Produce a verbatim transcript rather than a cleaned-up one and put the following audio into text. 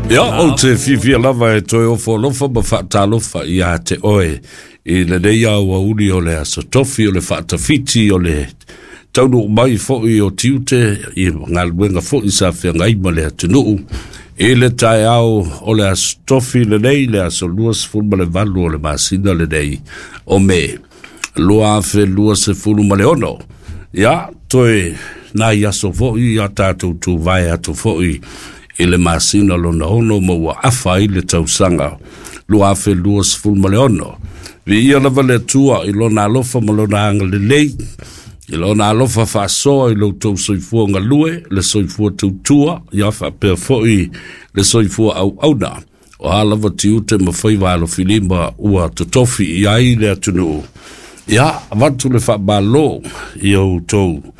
Ia, o te whiwhia lava e toi ofo lofa ma whaatalofa i a te oe i le nei au a uni o le aso tofi o le whaatawhiti o le taunu mai fo'i o tiute i ngā luenga fo'i sa whia ngai ma le atunuu i le tae au o le aso tofi le nei le aso luas fulma le valu o le masina le nei o me lua afe lua se fulu ma le ono ia toi na i aso fo'i a tātou tu vai atu fo'i i le masina lona ono ma ua afa i le tausanga lua afe lua se fulu ma le ono vi ia lava le tua i lona alofa ma lona anga le lei i lona alofa whaasoa i lo tau soifua ngā lue le soifua tautua ia whapea fo'i le soifua au auna o halava tiute ma whaiwalo filima ua totofi i ai le atunu ia avatu le whaabalo i au tau